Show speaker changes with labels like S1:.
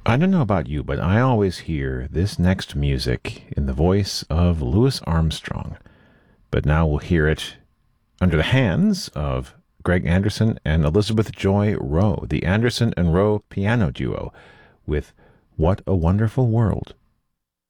S1: I don't know about you, but I always hear this next music in the voice of Louis Armstrong. But now we'll hear it under the hands of Greg Anderson and Elizabeth Joy Rowe, the Anderson and Rowe piano duo, with What a Wonderful World.